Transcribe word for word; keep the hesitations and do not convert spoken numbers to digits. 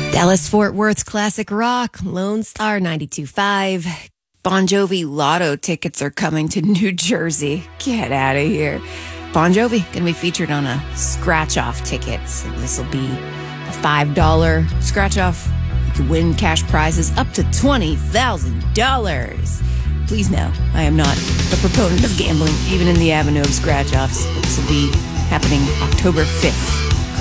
Dallas-Fort Worth's classic rock, Lone Star ninety-two point five. Bon Jovi lotto tickets are coming to New Jersey. Get out of here. Bon Jovi going to be featured on a scratch-off ticket. So this will be a five dollars scratch-off. You can win cash prizes up to twenty thousand dollars. Please know, I am not a proponent of gambling, even in the avenue of scratch-offs. This will be happening October fifth.